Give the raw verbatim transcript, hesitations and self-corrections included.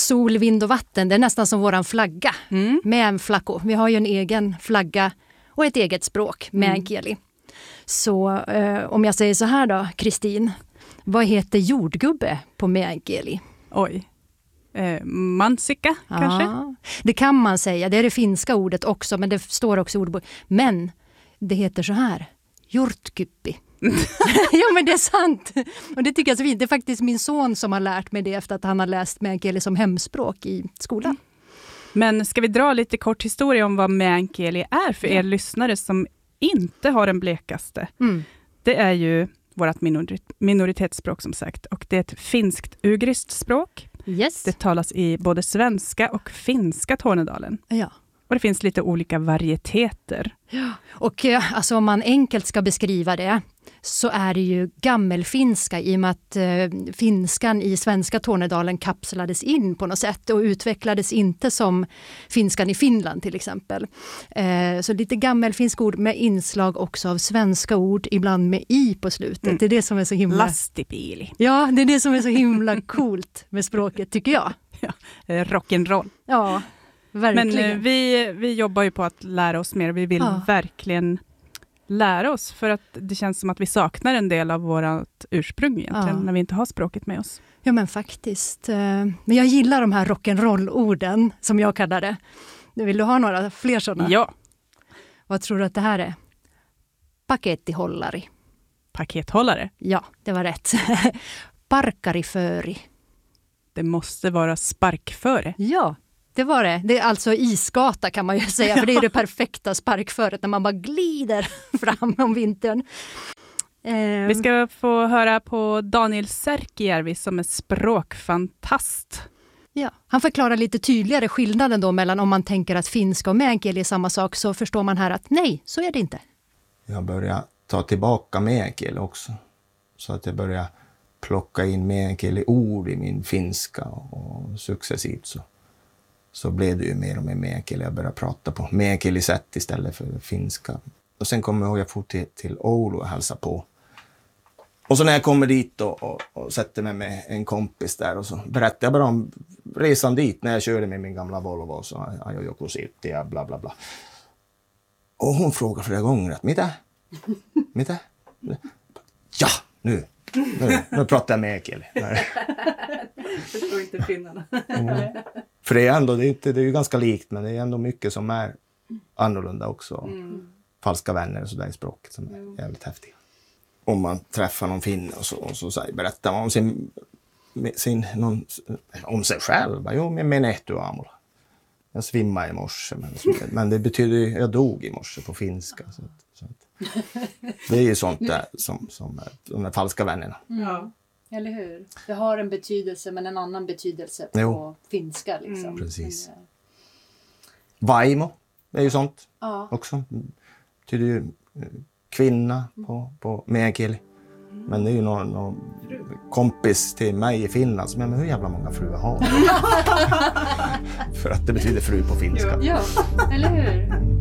sol, vind och vatten. Det är nästan som våran flagga Mm. med en flacko. Vi har ju en egen flagga och ett eget språk, meänkieli. Mm. Så eh, om jag säger så här då, Kristin. Vad heter jordgubbe på meänkieli? Oj. Eh, mansikka kanske? Ja, det kan man säga. Det är det finska ordet också, men det står också i ordbok. Men det heter så här. Hjortkyppi. Ja, men det är sant. Och det tycker jag är så fint. Det är faktiskt min son som har lärt mig det efter att han har läst meänkieli som hemspråk i skolan. Men ska vi dra lite kort historia om vad meänkieli är för er ja. lyssnare som inte har den blekaste? Mm. Det är ju vårt minor- minoritetsspråk som sagt. Och det är ett finskt ugriskt språk. Yes. Det talas i både svenska och finska Tornedalen. Ja. Och det finns lite olika varieteter. Ja. Och alltså, om man enkelt ska beskriva det så är det ju gammelfinska i och med att eh, finskan i svenska Tornedalen kapslades in på något sätt och utvecklades inte som finskan i Finland till exempel. Eh, så lite gammelfinsk ord med inslag också av svenska ord, ibland med i på slutet. Mm. Det är det som är så himla... Lastipili. Ja, det är det som är så himla coolt med språket tycker jag. Ja, rock'n'roll. Ja, verkligen. Men eh, vi, vi jobbar ju på att lära oss mer. Vi vill ja. verkligen lära oss för att det känns som att vi saknar en del av vårt ursprung egentligen ja. när vi inte har språket med oss. Ja men faktiskt. Men jag gillar de här rock'n'roll-orden som jag kallar det. Vill du ha några fler sådana? Ja. Vad tror du att det här är? Pakettihållari. Pakethållare? Ja, det var rätt. Parkariföri. Det måste vara sparkföre. Ja. Det var det. Det är alltså isgata kan man ju säga. För det är det perfekta sparkföret när man bara glider fram om vintern. Eh. Vi ska få höra på Daniel Särkijärvi som är språkfantast. Ja, han förklarar lite tydligare skillnaden då mellan om man tänker att finska och meänkieli är samma sak så förstår man här att nej, så är det inte. Jag börjar ta tillbaka meänkieli också. Så att jag börjar plocka in meänkieli ord i min finska och successivt så. Så blev det ju mer och mer meänkieli. Jag började prata på meänkieli-sätt istället för finska. Och sen kommer jag ihåg att jag for till, till Oulu och hälsa på. Och så när jag kommer dit och, och, och sätter mig med en kompis där och så berättar jag bara om resan dit när jag körde med min gamla Volvo och så jag joku silti ja bla bla bla. Och hon frågar flera gånger att mitä? Mitä? Ja, nu. Nu, nu pratar jag meänkieli. Förstår inte finnarna. Mm. För det är ändå, det är, inte, det är ju ganska likt men det är ändå mycket som är annorlunda också. Mm. Falska vänner och sådär i språket som är mm. jävligt häftiga. Om man träffar någon finne och så, och så säger, berättar man om sin, sin någon, om sig själv. Jo, men menehtu aamulla. Jag svimmade i morse men, men det betyder ju jag dog i morse på finska. Så, så att, det är ju sånt där som, som de här falska vännerna. Ja, eller hur? Det har en betydelse men en annan betydelse på jo. finska. Liksom. Mm. Precis. Men, vaimo är ju sånt ja. också. Betyder ju kvinna på, på meänkieli. Mm. Men det är ju någon, någon kompis till mig i Finland som är men hur jävla många fruar har För att det betyder fru på finska. Ja, eller hur?